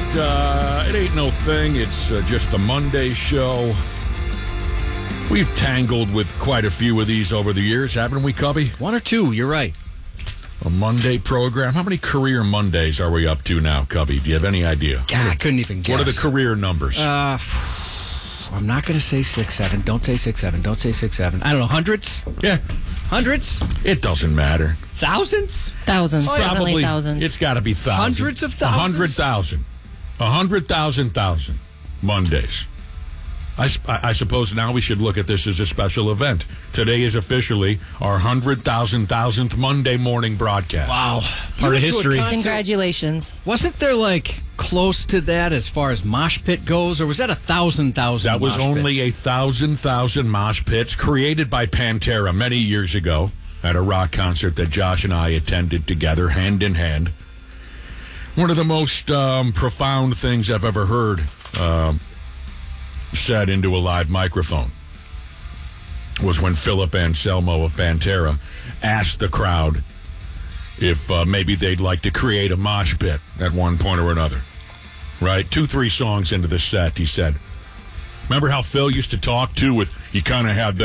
It ain't no thing. It's just a Monday show. We've tangled with quite a few of these over the years, haven't we, Cubby? One or two, you're right. A Monday program. How many career Mondays are we up to now, Cubby? Do you have any idea? God, I couldn't even guess. What are the career numbers? I'm not going to say 6, 7. Don't say 6, 7. Don't say 6, 7. I don't know, hundreds? Yeah. Hundreds? It doesn't matter. Thousands? Thousands, definitely Probably, thousands. It's got to be thousands. Hundreds of thousands? 100,000. 100,000 Mondays. I suppose now we should look at this as a special event. Today is officially our 100,000th Monday morning broadcast. Wow. Part of history. Congratulations. Wasn't there, close to that as far as mosh pit goes, or was that 1,000 That was mosh only pits? 1,000 mosh pits created by Pantera many years ago at a rock concert that Josh and I attended together, hand in hand. One of the most profound things I've ever heard said into a live microphone was when Philip Anselmo of Pantera asked the crowd if maybe they'd like to create a mosh pit at one point or another. Right? 2-3 songs into the set, he said, remember how Phil used to talk too with, he kind of had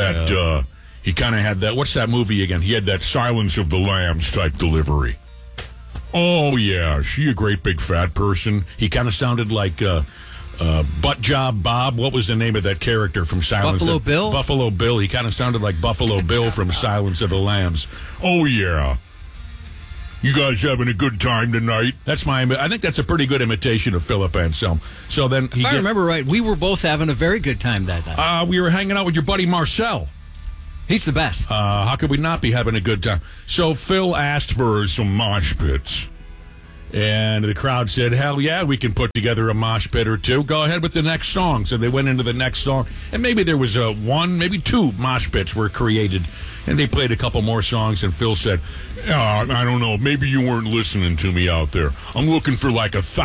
that, what's that movie again? He had that Silence of the Lambs type delivery. Oh, yeah, she a great big fat person. He kind of sounded like Butt Job Bob. What was the name of that character from Silence Buffalo of Bill? Buffalo Bill. He kind of sounded like Buffalo Bill from Silence of the Lambs. Oh, yeah. You guys having a good time tonight? I think that's a pretty good imitation of Philip Anselmo. So then, If I remember right, we were both having a very good time that night. we were hanging out with your buddy Marcel. He's the best. How could we not be having a good time? So Phil asked for some mosh pits. And the crowd said, hell yeah, we can put together a mosh pit or two. Go ahead with the next song. So they went into the next song. And maybe there was maybe 2 mosh pits were created. And they played a couple more songs. And Phil said, I don't know, maybe you weren't listening to me out there. I'm looking for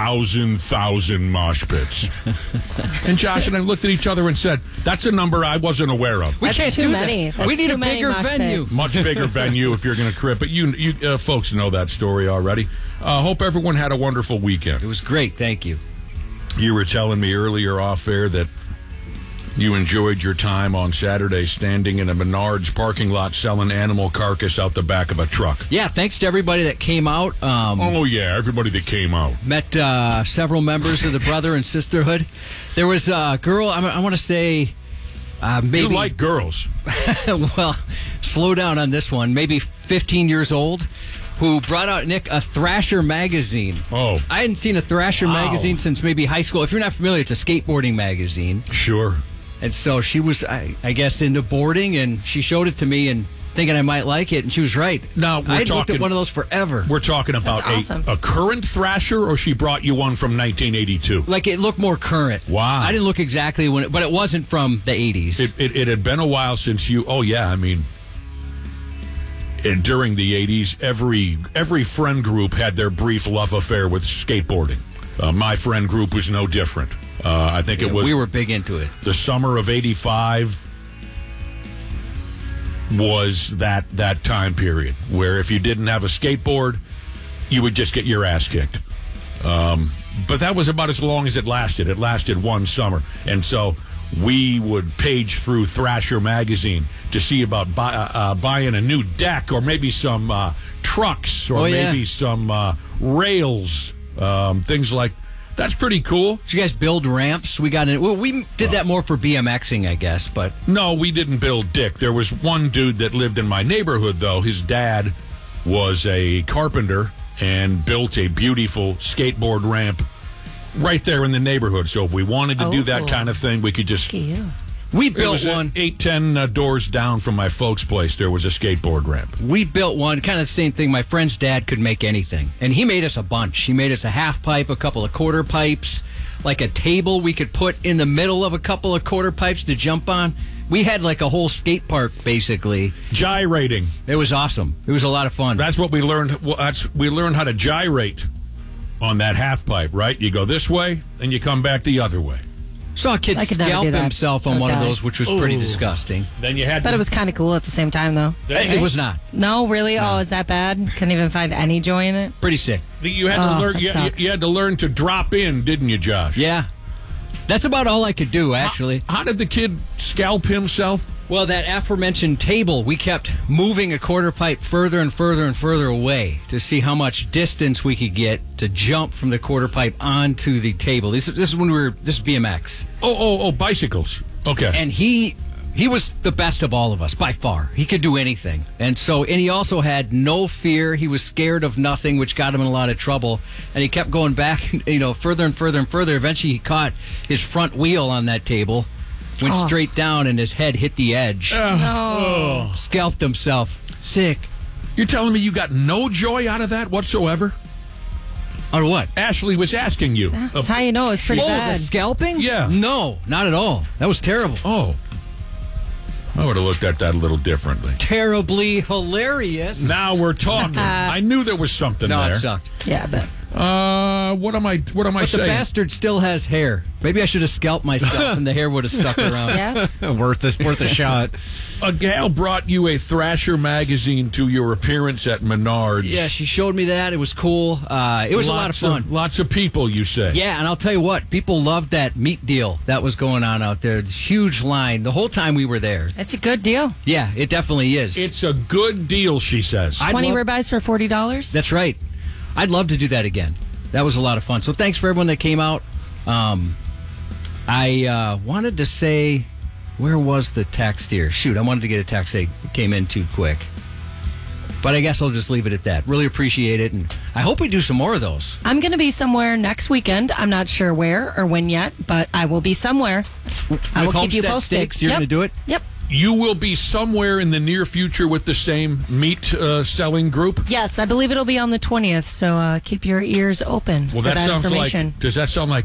1,000 mosh pits. And Josh and I looked at each other and said, that's a number I wasn't aware of. We That's can't too do many. that. That's We need too a many bigger mosh venue. pits. Much bigger venue if you're going to crib. But you folks know that story already. Hope everyone had a wonderful weekend. It was great, thank you. You were telling me earlier off air that you enjoyed your time on Saturday standing in a Menards parking lot selling animal carcass out the back of a truck. Yeah, thanks to everybody that came out. Oh, yeah, everybody that came out. Met several members of the Brother and Sisterhood. There was a girl, I want to say, maybe... You like girls. Well, slow down on this one. Maybe 15 years old, who brought out, Nick, a Thrasher magazine. Oh. I hadn't seen a Thrasher Wow. magazine since maybe high school. If you're not familiar, it's a skateboarding magazine. Sure. And so she was, I guess, into boarding, and she showed it to me and thinking I might like it, and she was right. Now, I had looked at one of those forever. We're talking about That's awesome. a current Thrasher, or she brought you one from 1982? Like, it looked more current. Wow. I didn't look exactly when but it wasn't from the 80s. It had been a while since you... Oh, yeah, I mean... during the 80s, every friend group had their brief love affair with skateboarding. My friend group was no different. I think it was... We were big into it. The summer of 85 was that time period where if you didn't have a skateboard, you would just get your ass kicked. But that was about as long as it lasted. It lasted one summer. And so we would page through Thrasher magazine to see about buying a new deck or maybe some trucks or maybe some rails, things like. That's pretty cool. Did you guys build ramps? We did that more for BMXing, I guess, but... No, we didn't build Dick. There was one dude that lived in my neighborhood, though. His dad was a carpenter and built a beautiful skateboard ramp right there in the neighborhood. So if we wanted to do that kind of thing, we could just... We built one. 8-10 doors down from my folks' place, there was a skateboard ramp. We built one, kind of the same thing. My friend's dad could make anything. And he made us a bunch. He made us a half pipe, a couple of quarter pipes, like a table we could put in the middle of a couple of quarter pipes to jump on. We had like a whole skate park, basically. Gyrating. It was awesome. It was a lot of fun. That's what we learned. We learned how to gyrate on that half pipe, right? You go this way, and you come back the other way. Saw a kid I could never scalp do that. himself on one of Okay. those, which was pretty Ooh. disgusting. Then you had But to, it was kind of cool at the same time, though. It was not. No, really? Oh, is that bad? Couldn't even find any joy in it? Pretty sick. you had to Oh, learn. that You, sucks. you had to learn to drop in, didn't you, Josh? Yeah. That's about all I could do, actually. How did the kid scalp himself? Well, that aforementioned table, we kept moving a quarter pipe further and further and further away to see how much distance we could get to jump from the quarter pipe onto the table. This is when this is BMX. Oh, bicycles. Okay. And he was the best of all of us by far. He could do anything. And he also had no fear. He was scared of nothing, which got him in a lot of trouble. And he kept going back, further and further and further. Eventually he caught his front wheel on that table, went straight down, and his head hit the edge. No. Scalped himself. Sick. You're telling me you got no joy out of that whatsoever? Out of what? Ashley was asking you. That's how you know it's pretty The bad. scalping? Yeah. No, not at all. That was terrible. Oh. I would have looked at that a little differently. Terribly hilarious. Now we're talking. I knew there was something No, there. it sucked. Yeah, but What am I But the saying? bastard still has hair. Maybe I should have scalped myself and the hair would have stuck around. yeah. Worth a shot. A gal brought you a Thrasher magazine to your appearance at Menards. Yeah, she showed me that. It was cool. It was a lot of fun. Lots of people, you say. Yeah, and I'll tell you what, people loved that meat deal that was going on out there. This huge line the whole time we were there. It's a good deal. Yeah, it definitely is. It's a good deal, she says. 20 ribeyes for $40? That's right. I'd love to do that again. That was a lot of fun. So thanks for everyone that came out. I wanted to say, where was the text here? Shoot, I wanted to get a text that came in too quick. But I guess I'll just leave it at that. Really appreciate it, and I hope we do some more of those. I'm going to be somewhere next weekend. I'm not sure where or when yet, but I will be somewhere. I will keep you Homestead posted. Steaks, you're Yep. going to do it? Yep. You will be somewhere in the near future with the same meat selling group? Yes, I believe it'll be on the 20th, so keep your ears open Well, for that that sounds information. like. Does that sound like